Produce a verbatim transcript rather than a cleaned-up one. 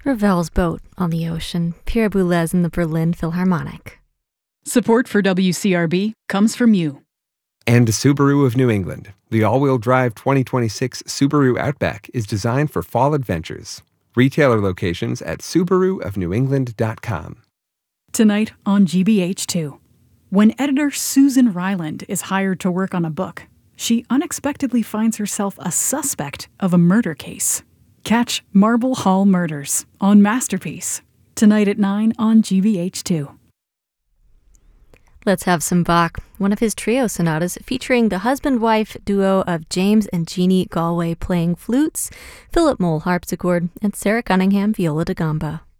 Ravel's Boat on the Ocean, Pierre Boulez and the Berlin Philharmonic. Support for W C R B comes from you. And Subaru of New England. The all-wheel drive twenty twenty-six Subaru Outback is designed for fall adventures. Retailer locations at subaru of new england dot com. Tonight on G B H two. When editor Susan Ryland is hired to work on a book, she unexpectedly finds herself a suspect of a murder case. Catch Marble Hall Murders on Masterpiece. Tonight at nine on G B H two. Let's have some Bach, one of his trio sonatas featuring the husband-wife duo of James and Jeannie Galway playing flutes, Philip Moll harpsichord, and Sarah Cunningham viola da gamba.